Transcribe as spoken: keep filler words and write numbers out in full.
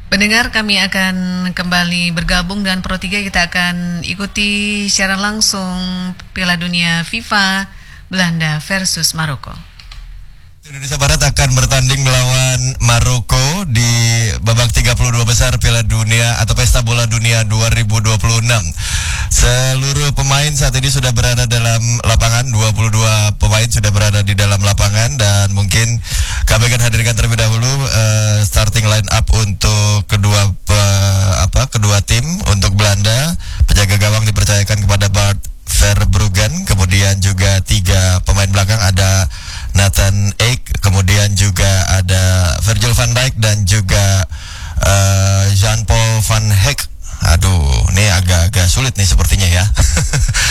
Pendengar, kami akan kembali bergabung dan Pro tiga kita akan ikuti secara langsung Piala Dunia FIFA Belanda versus Maroko. Indonesia Barat akan bertanding melawan Maroko di babak tiga puluh dua besar Piala Dunia atau Pesta Bola Dunia dua ribu dua puluh enam. Seluruh pemain saat ini sudah berada dalam lapangan, dua puluh dua pemain sudah berada di dalam lapangan, dan mungkin kami akan hadirkan terlebih dahulu uh, starting line up untuk kedua uh, apa kedua tim. Untuk Belanda, penjaga gawang dipercayakan kepada Bart Verbruggen, kemudian juga tiga pemain belakang ada Nathan Ake, kemudian juga ada Virgil van Dijk dan juga uh, Jean-Paul van Heck. Aduh, ini agak-agak sulit nih sepertinya ya.